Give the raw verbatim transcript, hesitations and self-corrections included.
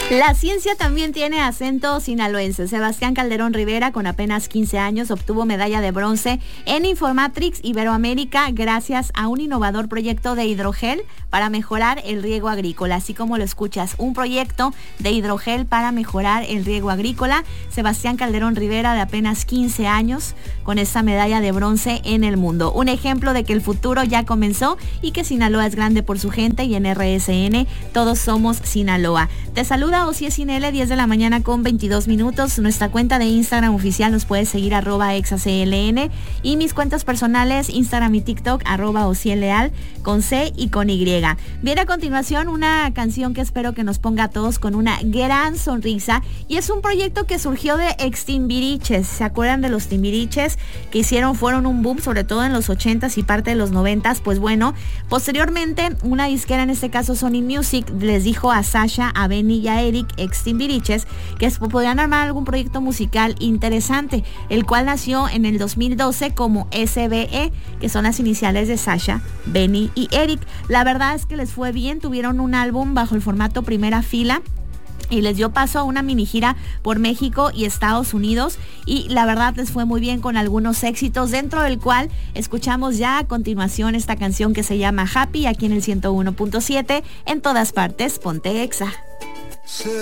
La ciencia también tiene acento sinaloense. Sebastián Calderón Rivera, con apenas quince años, obtuvo medalla de bronce en Informatrix Iberoamérica gracias a un innovador proyecto de hidrogel para mejorar el riego agrícola. Así como lo escuchas, un proyecto de hidrogel para mejorar el riego agrícola. Sebastián Calderón Rivera, de apenas quince años, con esta medalla de bronce en el mundo. Un ejemplo de que el futuro ya comenzó y que Sinaloa es grande por su gente, y en R S N todos somos Sinaloa. Te saluda Osiel Sinele, diez de la mañana con veintidós minutos. Nuestra cuenta de Instagram oficial nos puedes seguir arroba exacln, y mis cuentas personales Instagram y TikTok arroba Osiel Leal con C y con Y. Viene a continuación una canción que espero que nos ponga a todos con una gran sonrisa, y es un proyecto que surgió de ex Timbiriches. ¿Se acuerdan de los Timbiriches que hicieron, fueron un boom sobre todo en los ochentas y parte de los noventas? Pues bueno, posteriormente una disquera, en este caso Sony Music, les dijo a Sasha, a Benny y a Eric, ex Timbiriches, que podrían armar algún proyecto musical interesante, el cual nació en el dos mil doce como S B E, que son las iniciales de Sasha, Benny y Eric. La verdad es que les fue bien, tuvieron un álbum bajo el formato primera fila y les dio paso a una mini gira por México y Estados Unidos, y la verdad les fue muy bien con algunos éxitos, dentro del cual escuchamos ya a continuación esta canción que se llama Happy, aquí en el ciento uno punto siete, en todas partes, ponte Exa.